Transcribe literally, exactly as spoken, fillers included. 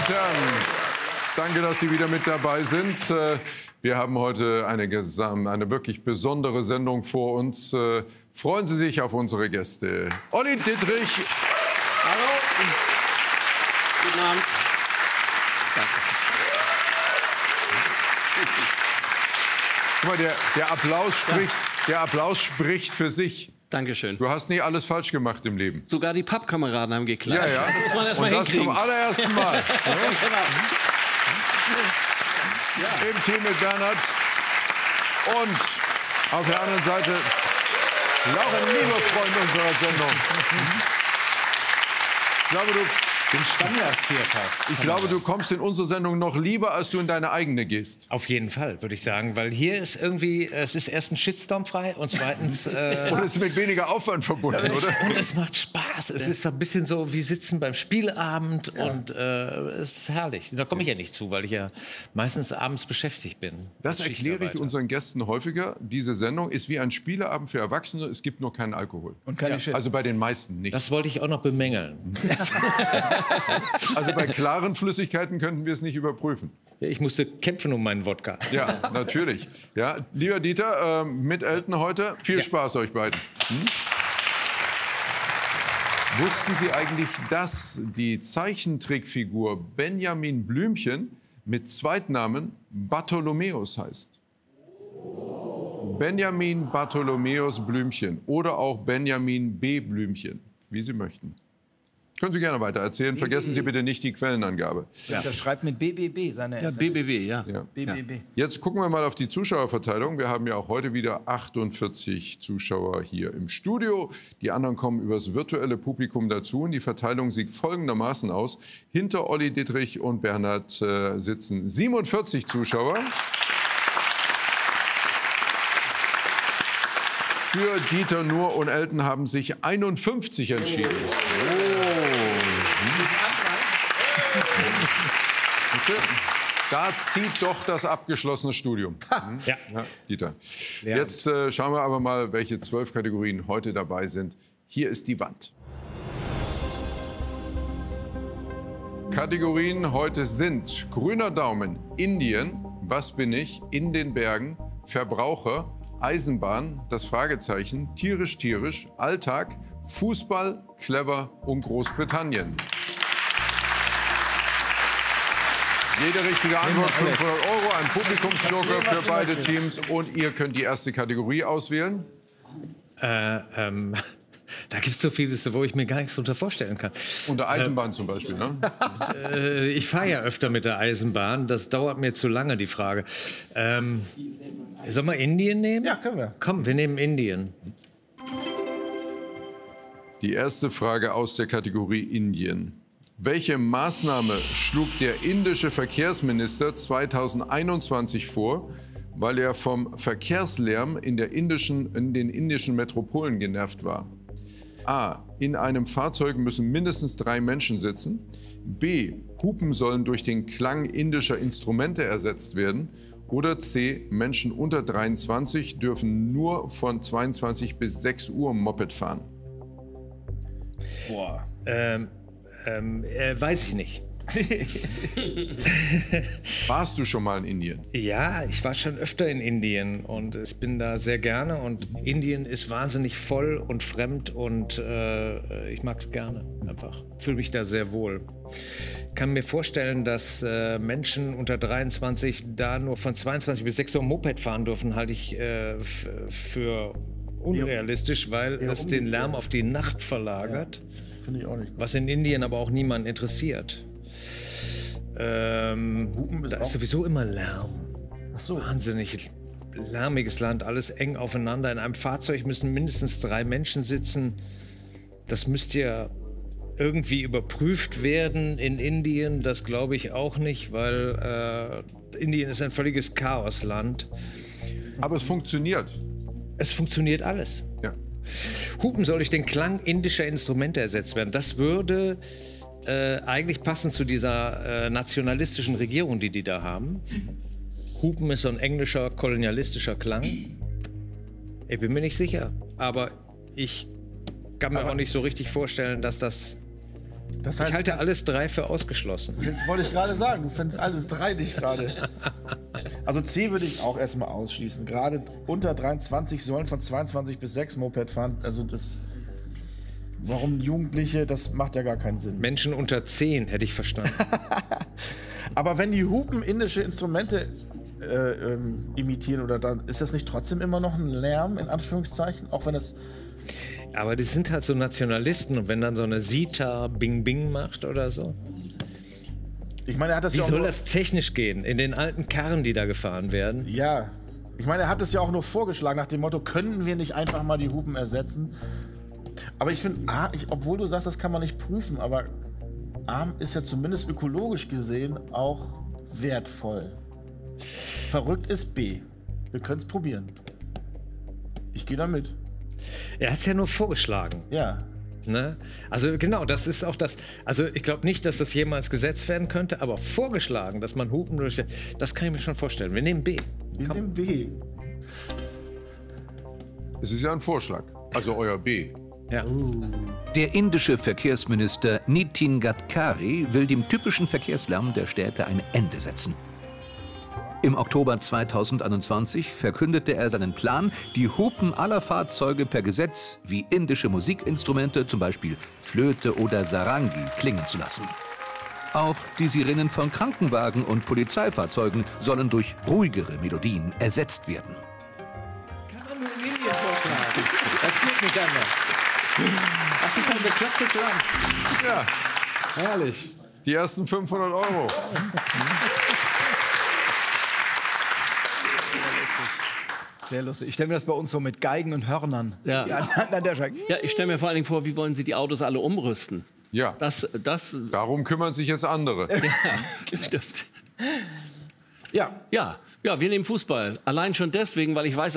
und Herren, danke, dass Sie wieder mit dabei sind. Wir haben heute eine, eine wirklich besondere Sendung vor uns. Freuen Sie sich auf unsere Gäste. Olli Dittrich. Hallo. Guten Abend. Danke. Guck mal, der, der, Applaus spricht, ja. der Applaus spricht für sich. Dankeschön. Du hast nie alles falsch gemacht im Leben. Sogar die Pappkameraden haben geklatscht. Ja, ja. Das muss man erst mal Und das hinkriegen. zum allerersten Mal. Ja, genau. Ja. Im Team mit Bernhard. Und auf der anderen Seite Lauren, lieber Freund unserer Sendung. Ich glaube, du, den Stammgast hier fast. Ich glaube, du kommst in unsere Sendung noch lieber, als du in deine eigene gehst. Auf jeden Fall, würde ich sagen. Weil hier ist irgendwie, es ist erstens Shitstorm frei und zweitens... Äh, und es ist mit weniger Aufwand verbunden, ja, oder? Und es macht Spaß. Es ist ein bisschen so wie sitzen beim Spielabend ja. und äh, es ist herrlich. Da komme ich ja nicht zu, weil ich ja meistens abends beschäftigt bin. Das erkläre ich unseren Gästen häufiger. Diese Sendung ist wie ein Spieleabend für Erwachsene. Es gibt nur keinen Alkohol. Und keine ja. Also bei den meisten nicht. Das wollte ich auch noch bemängeln. Also bei klaren Flüssigkeiten könnten wir es nicht überprüfen. Ja, ich musste kämpfen um meinen Wodka. Ja, natürlich. Ja, lieber Dieter, äh, mit Elton heute. Viel ja. Spaß euch beiden. Hm? Wussten Sie eigentlich, dass die Zeichentrickfigur Benjamin Blümchen mit Zweitnamen Bartholomäus heißt? Benjamin Bartholomäus Blümchen oder auch Benjamin B. Blümchen, wie Sie möchten. Können Sie gerne weiter erzählen. Vergessen Sie bitte nicht die Quellenangabe. Ja. Der schreibt mit B B B seine Ja, B B B, ja. ja. B B B. Jetzt gucken wir mal auf die Zuschauerverteilung. Wir haben ja auch heute wieder achtundvierzig Zuschauer hier im Studio. Die anderen kommen übers virtuelle Publikum dazu. Und die Verteilung sieht folgendermaßen aus. Hinter Olli Dittrich und Bernhard äh, sitzen siebenundvierzig Zuschauer. Für Dieter Nuhr und Elton haben sich einundfünfzig entschieden. Oh. Da zieht doch das abgeschlossene Studium. Hm? Ja. Ja, Dieter. Jetzt äh, schauen wir aber mal, welche zwölf Kategorien heute dabei sind. Hier ist die Wand. Kategorien heute sind Grüner Daumen, Indien, Was bin ich, In den Bergen, Verbraucher, Eisenbahn, das Fragezeichen, Tierisch, tierisch, Alltag, Fußball, Clever und Großbritannien. Jede richtige Antwort fünfhundert Euro, ein Publikumsjoker für beide Teams. Und ihr könnt die erste Kategorie auswählen. Äh, ähm, da gibt es so vieles, wo ich mir gar nichts darunter vorstellen kann. Unter Eisenbahn äh, zum Beispiel, ne? Äh, ich fahre ja öfter mit der Eisenbahn. Das dauert mir zu lange, die Frage. Ähm, sollen wir Indien nehmen? Ja, können wir. Komm, wir nehmen Indien. Die erste Frage aus der Kategorie Indien. Welche Maßnahme schlug der indische Verkehrsminister zweitausendeinundzwanzig vor, weil er vom Verkehrslärm in, der indischen, in den indischen Metropolen genervt war? A. In einem Fahrzeug müssen mindestens drei Menschen sitzen. B. Hupen sollen durch den Klang indischer Instrumente ersetzt werden. Oder C. Menschen unter dreiundzwanzig dürfen nur von zweiundzwanzig bis sechs Uhr Moped fahren. Boah. Ähm, ähm, äh, weiß ich nicht. Warst du schon mal in Indien? Ja, ich war schon öfter in Indien und ich bin da sehr gerne. Und Indien ist wahnsinnig voll und fremd und äh, ich mag es gerne einfach. Fühle mich da sehr wohl. Kann mir vorstellen, dass äh, Menschen unter dreiundzwanzig da nur von zweiundzwanzig bis sechs Uhr Moped fahren dürfen, halte ich äh, für unrealistisch, weil ja, es den Lärm auf die Nacht verlagert. Ja, finde ich auch nicht. Was in Indien aber auch niemanden interessiert. Ähm, ist da ist sowieso immer Lärm. Ach so. Wahnsinnig lärmiges Land, alles eng aufeinander. In einem Fahrzeug müssen mindestens drei Menschen sitzen. Das müsste ja irgendwie überprüft werden in Indien. Das glaube ich auch nicht, weil äh, Indien ist ein völliges Chaosland. Aber es funktioniert. Es funktioniert alles. Ja. Hupen soll durch den Klang indischer Instrumente ersetzt werden. Das würde äh, eigentlich passen zu dieser äh, nationalistischen Regierung, die die da haben. Hupen ist so ein englischer, kolonialistischer Klang. Ich bin mir nicht sicher, aber ich kann mir aber auch nicht so richtig vorstellen, dass das Das heißt, Ich halte alles drei für ausgeschlossen. jetzt wollte ich gerade sagen, du findest alles drei nicht gerade. Also C würde ich auch erstmal ausschließen. Gerade unter dreiundzwanzig sollen von zweiundzwanzig bis sechs Moped fahren. Also das, warum Jugendliche, das macht ja gar keinen Sinn. Menschen unter zehn hätte ich verstanden. Aber wenn die Hupen indische Instrumente äh, ähm, imitieren, oder dann ist das nicht trotzdem immer noch ein Lärm, in Anführungszeichen? Auch wenn das... Aber die sind halt so Nationalisten und wenn dann so eine Sita Bing Bing macht oder so. Ich meine, er hat das Wie ja auch soll nur, das technisch gehen? In den alten Karren, die da gefahren werden? Ja. Ich meine, er hat es ja auch nur vorgeschlagen nach dem Motto, können wir nicht einfach mal die Hupen ersetzen? Aber ich finde, A, ich, obwohl du sagst, das kann man nicht prüfen, aber A ist ja zumindest ökologisch gesehen auch wertvoll. Verrückt ist B. Wir können es probieren. Ich gehe da mit. Er hat es ja nur vorgeschlagen. Ja. Ne? Also genau, das ist auch das. Also ich glaube nicht, dass das jemals gesetzt werden könnte, aber vorgeschlagen, dass man Hupen durch. Das kann ich mir schon vorstellen. Wir nehmen B. Wir nehmen B. Es ist ja ein Vorschlag. Also euer B. Ja. Der indische Verkehrsminister Nitin Gadkari will dem typischen Verkehrslärm der Städte ein Ende setzen. Im Oktober zweitausendeinundzwanzig verkündete er seinen Plan, die Hupen aller Fahrzeuge per Gesetz wie indische Musikinstrumente, zum Beispiel Flöte oder Sarangi, klingen zu lassen. Auch die Sirenen von Krankenwagen und Polizeifahrzeugen sollen durch ruhigere Melodien ersetzt werden. Kann man nur in Indien vorschlagen. Das geht nicht anders. Das ist ein beklopptes Land. Ja, Herrlich. die ersten fünfhundert Euro. Sehr lustig. Ich stelle mir das bei uns so mit Geigen und Hörnern. Ja. Die an, an der Schrank. Ja, ich stelle mir vor allen Dingen vor, wie wollen Sie die Autos alle umrüsten? Ja, Das, das, darum kümmern sich jetzt andere. ja, stimmt. Ja. Ja, ja, wir nehmen Fußball. Allein schon deswegen, weil ich weiß,